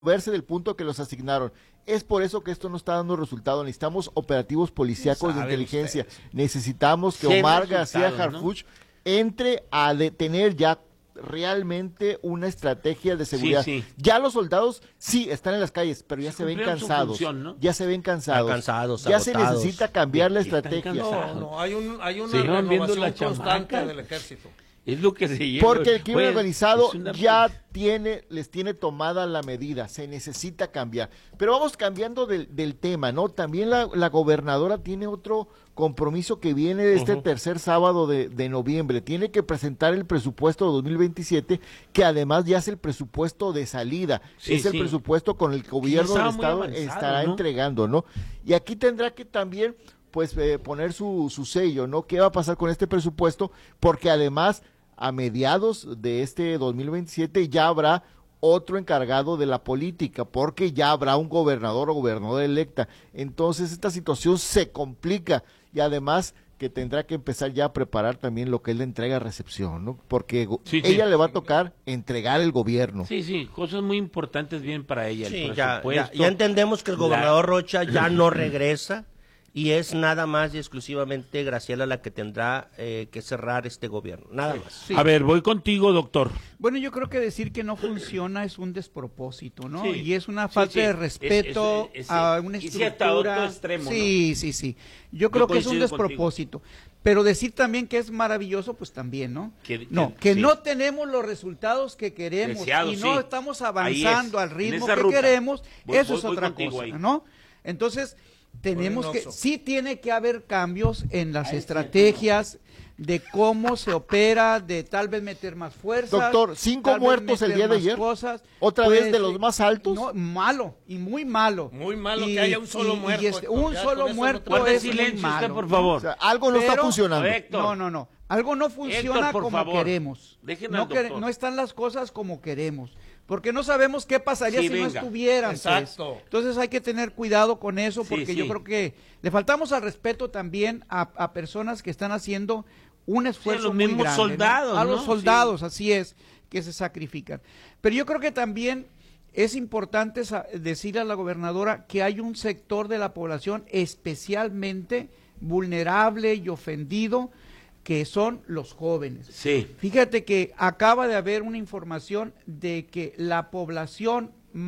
verse del punto que los asignaron. Es por eso que esto no está dando resultado. Necesitamos operativos policíacos de inteligencia. Necesitamos que Omar García Harfuch entre a detener ya realmente una estrategia de seguridad. Ya los soldados sí están en las calles, pero ya se ven cansados. Ya se ven cansados. Ya se necesita cambiar la estrategia. No, hay una renovación constante del ejército. Es lo que se lleva. Porque el crimen organizado ya les tiene tomada la medida, se necesita cambiar. Pero vamos cambiando del tema, ¿no? También la gobernadora tiene otro compromiso que viene este tercer sábado de noviembre. Tiene que presentar el presupuesto de 2027, que además ya es el presupuesto de salida. Es el presupuesto con el gobierno del Estado estará entregando, ¿no? Y aquí tendrá que también pues poner su sello, ¿no? ¿Qué va a pasar con este presupuesto? Porque además a mediados de este 2027 ya habrá otro encargado de la política, porque ya habrá un gobernador o gobernadora electa. Entonces esta situación se complica y además que tendrá que empezar ya a preparar también lo que es la entrega-recepción, ¿no? Porque ella le va a tocar entregar el gobierno. Sí, cosas muy importantes bien para ella. El presupuesto, ya entendemos que el gobernador Rocha ya no regresa. Y es nada más y exclusivamente Graciela la que tendrá que cerrar este gobierno, nada más. Sí. A ver, voy contigo, doctor. Bueno, yo creo que decir que no funciona es un despropósito, ¿no? Y es una falta de respeto a una estructura. Extremo, sí. Yo creo que es un despropósito. Contigo. Pero decir también que es maravilloso, pues también, ¿no? Que no tenemos los resultados que queremos y no estamos avanzando al ritmo que queremos, eso es otra cosa, ¿no? Entonces, tenemos sí tiene que haber cambios en las estrategias de cómo se opera, de tal vez meter más fuerzas. Doctor, 5 muertos el día de ayer, otra vez de los más altos. No, malo, y muy malo. Muy malo que haya un solo muerto. Un solo muerto guarde silencio usted, por favor. O sea, algo no está funcionando. No. Algo no funciona Héctor, como queremos. No están las cosas como queremos. Porque no sabemos qué pasaría si no estuvieran. Exacto. Pues. Entonces hay que tener cuidado con eso, porque yo creo que le faltamos al respeto también a personas que están haciendo un esfuerzo muy grande. Soldados, a los soldados, así es, que se sacrifican. Pero yo creo que también es importante decirle a la gobernadora que hay un sector de la población especialmente vulnerable y ofendido, que son los jóvenes. Fíjate que acaba de haber una información de que la población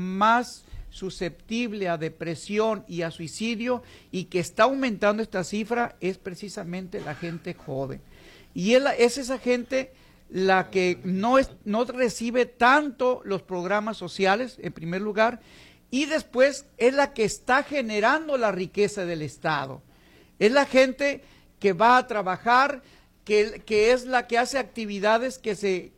más susceptible a depresión y a suicidio, y que está aumentando esta cifra, es precisamente la gente joven. Y es esa gente la que no recibe tanto los programas sociales, en primer lugar, y después es la que está generando la riqueza del Estado. Es la gente que va a trabajar, que es la que hace actividades que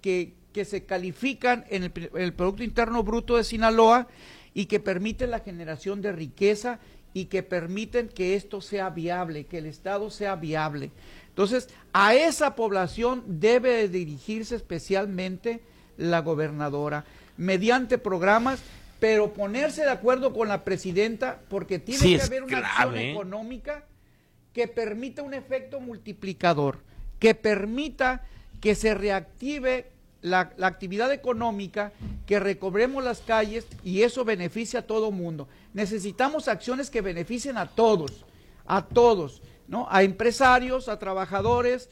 se califican en el Producto Interno Bruto de Sinaloa y que permiten la generación de riqueza y que permiten que esto sea viable, que el Estado sea viable. Entonces, a esa población debe de dirigirse especialmente la gobernadora, mediante programas, pero ponerse de acuerdo con la presidenta, porque tiene que haber una acción económica que permita un efecto multiplicador, que permita que se reactive la actividad económica, que recobremos las calles, y eso beneficia a todo mundo. Necesitamos acciones que beneficien a todos, ¿no? A empresarios, a trabajadores,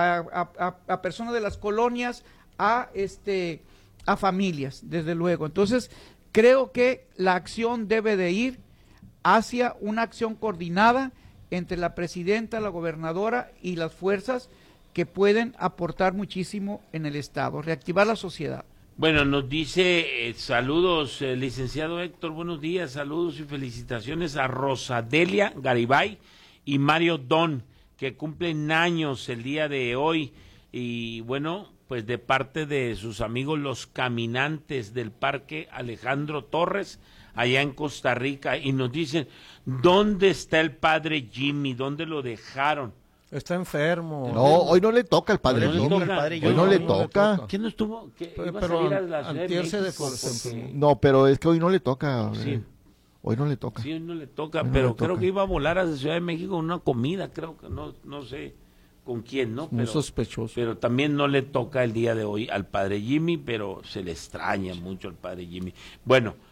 a personas de las colonias, a familias, desde luego. Entonces, creo que la acción debe de ir hacia una acción coordinada entre la presidenta, la gobernadora y las fuerzas que pueden aportar muchísimo en el Estado, reactivar la sociedad. Bueno, nos dice, saludos, licenciado Héctor, buenos días, saludos y felicitaciones a Rosadelia Garibay y Mario Don, que cumplen años el día de hoy, y bueno, pues de parte de sus amigos los caminantes del Parque Alejandro Torres, allá en Costa Rica, y nos dicen, ¿dónde está el padre Jimmy? ¿Dónde lo dejaron? Está enfermo. No, hoy no le toca al padre Jimmy. Hoy no le toca. ¿Quién no estuvo? Pero antier se dejó. No, pero es que hoy no le toca. Sí. Hoy no le toca. Sí, hoy no le toca, pero creo que iba a volar a la Ciudad de México una comida, creo que no sé con quién, ¿no? Muy sospechoso. Pero también no le toca el día de hoy al padre Jimmy, pero se le extraña mucho al padre Jimmy. Bueno,